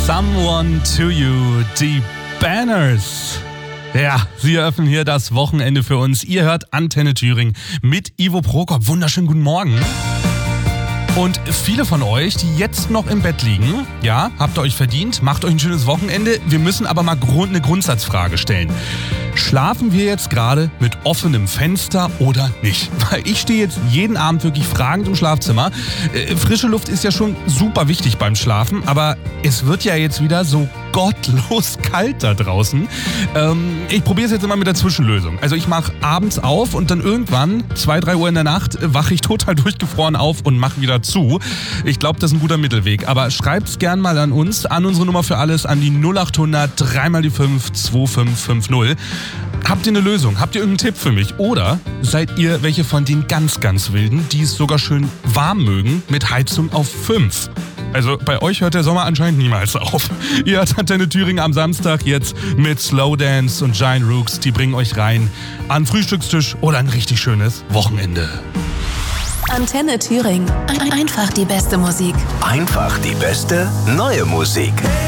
Someone to You, die Banners. Ja, sie eröffnen hier das Wochenende für uns. Ihr hört Antenne Thüringen mit Ivo Prokop. Wunderschönen guten Morgen. Und viele von euch, die jetzt noch im Bett liegen, ja, habt ihr euch verdient, macht euch ein schönes Wochenende. Wir müssen aber mal eine Grundsatzfrage stellen. Schlafen wir jetzt gerade mit offenem Fenster oder nicht? Weil ich stehe jetzt jeden Abend wirklich fragend im Schlafzimmer. Frische Luft ist ja schon super wichtig beim Schlafen, aber es wird ja jetzt wieder so gottlos kalt da draußen. Ich probiere es jetzt immer mit der Zwischenlösung. Also ich mache abends auf und dann irgendwann, 2, 3 Uhr in der Nacht, wache ich total durchgefroren auf und mache wieder zu. Ich glaube, das ist ein guter Mittelweg. Aber schreibt's gern mal an uns, an unsere Nummer für alles, an die 0800 3 mal die 5 2550. Habt ihr eine Lösung? Habt ihr irgendeinen Tipp für mich? Oder seid ihr welche von den ganz, ganz Wilden, die es sogar schön warm mögen, mit Heizung auf 5? Also bei euch hört der Sommer anscheinend niemals auf. Ihr hört Antenne Thüringen am Samstag jetzt mit Slow Dance und Giant Rooks. Die bringen euch rein an Frühstückstisch oder ein richtig schönes Wochenende. Antenne Thüringen. Einfach die beste Musik. Einfach die beste neue Musik.